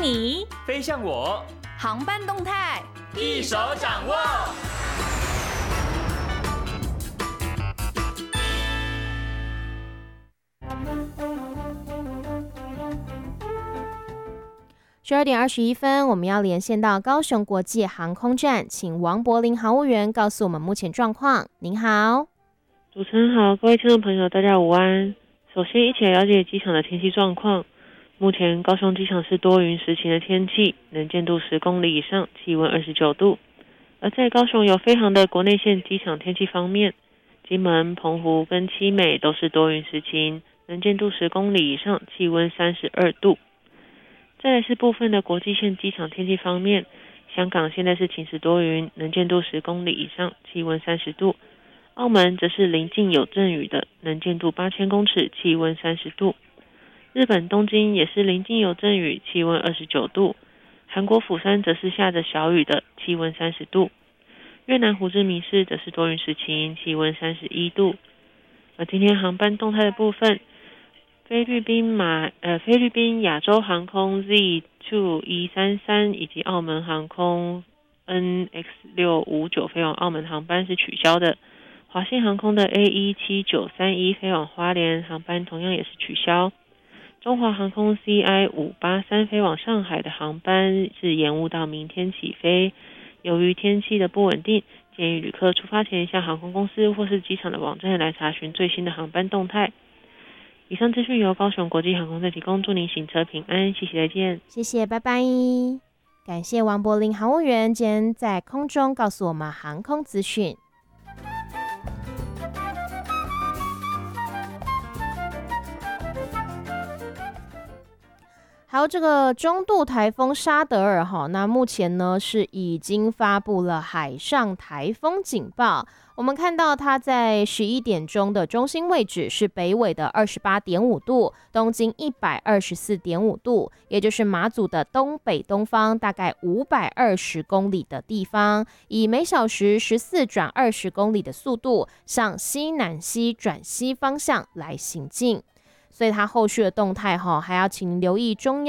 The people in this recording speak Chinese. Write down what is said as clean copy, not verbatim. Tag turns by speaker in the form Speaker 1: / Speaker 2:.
Speaker 1: 你，
Speaker 2: 飞向我，
Speaker 1: 航班动态
Speaker 2: 一手掌握。
Speaker 3: 12:21，我们要连线到高雄国际航空站，请王柏林航务员告诉我们目前状况。您好。
Speaker 4: 主持人好，各位听众朋友，大家午安。首先一起来了解机场的天气状况。目前高雄机场是多云时晴的天气，能见度10公里以上，气温29度。而在高雄有飞航的国内线机场天气方面，金门、澎湖跟七美都是多云时晴，能见度10公里以上，气温32度。再来是部分的国际线机场天气方面，香港现在是晴时多云，能见度10公里以上，气温30度。澳门则是临近有阵雨的，能见度8000公尺，气温30度。日本东京也是临近有阵雨，气温29度。韩国釜山则是下着小雨的，气温30度。越南胡志明市则是多云时晴，气温31度。而今天航班动态的部分，菲律宾亚洲航空 Z2133 以及澳门航空 NX659 飞往澳门航班是取消的。华信航空的 A17931 飞往花莲航班同样也是取消。中华航空 CI583 飞往上海的航班是延误到明天起飞。由于天气的不稳定，建议旅客出发前向航空公司或是机场的网站来查询最新的航班动态。以上资讯由高雄国际航空站提供，祝您行车平安，谢谢，再见。
Speaker 3: 谢谢，拜拜。感谢王柏林航务员今天在空中告诉我们航空资讯。还有这个中度台风沙德尔那目前呢是已经发布了海上台风警报。我们看到它在11点钟的中心位置是北纬的28.5度，东经124.5度，也就是马祖的东北东方大概520公里的地方，以每小时14转20公里的速度向西南西转西方向来行进。所以它后续的动态还要请留意中央